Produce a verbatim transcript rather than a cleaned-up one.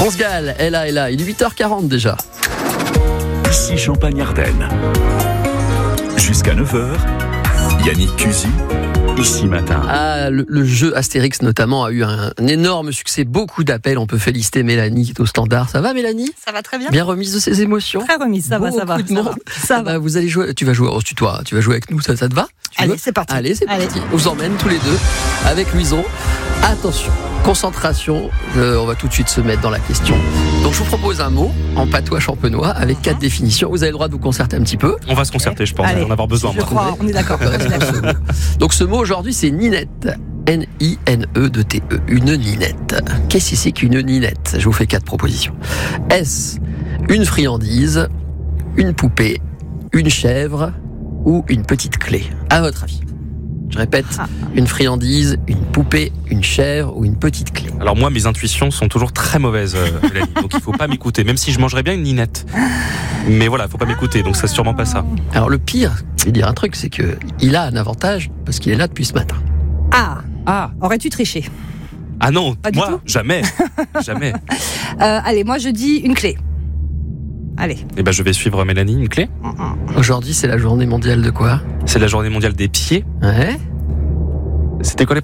Bonsgal, elle là, elle là, il est huit heures quarante déjà. Ici Champagne-Ardenne. Jusqu'à neuf heures, Yannick Cusy, ici matin. Ah, le, le jeu Astérix notamment a eu un, un énorme succès, beaucoup d'appels. On peut féliciter Mélanie qui est au standard. Ça va Mélanie ? Ça va très bien. Bien remise de ses émotions. Très remise, ça va, ça va. Beaucoup de Ça monde. va. Ça va. Bah, vous allez jouer, tu vas jouer, oh, tu, toi, tu vas jouer avec nous, ça, ça te va ? Tu Allez, veux c'est parti. Allez, c'est Allez. parti. On vous emmène tous les deux avec Louison. Attention, concentration, euh, on va tout de suite se mettre dans la question. Donc je vous propose un mot en patois champenois avec quatre définitions. Vous avez le droit de vous concerter un petit peu. On va se concerter, je pense, Allez. on va en avoir besoin. Je moi. crois, on est d'accord. On est d'accord. Donc ce mot aujourd'hui c'est ninette. N I N E D T E. Une ninette. Qu'est-ce que c'est qu'une ninette ? Je vous fais quatre propositions. Est-ce une friandise, une poupée, une chèvre ou une petite clé ? À votre avis ? Je répète, Ah. une friandise, une poupée, une chèvre ou une petite clé ? Alors moi, mes intuitions sont toujours très mauvaises, euh, Mélanie, donc il faut pas m'écouter, même si je mangerais bien une ninette. Mais voilà, faut pas m'écouter, donc c'est sûrement pas ça. Alors le pire, je vais dire un truc, c'est que il a un avantage parce qu'il est là depuis ce matin. Ah, Ah, aurais-tu triché ? ah non, Pas du moi, tout. jamais, jamais. Euh, allez, moi je dis une clé. Allez. Eh ben, je vais suivre Mélanie, une clé. Aujourd'hui, c'est la journée mondiale de quoi ? C'est la journée mondiale des pieds. Ouais. C'était quoi les